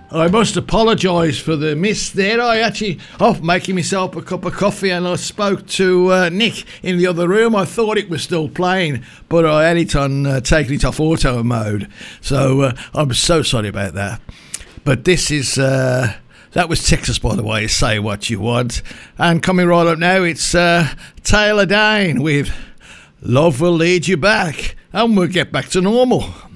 I must apologise for the miss there. I actually, off making myself a cup of coffee, and I spoke to Nick in the other room. I thought it was still playing, but I had it on taking it off auto mode. So I'm so sorry about that. But this is that was Texas, by the way. Say what you want. And coming right up now, it's Taylor Dayne with "Love Will Lead You Back," and we'll get back to normal.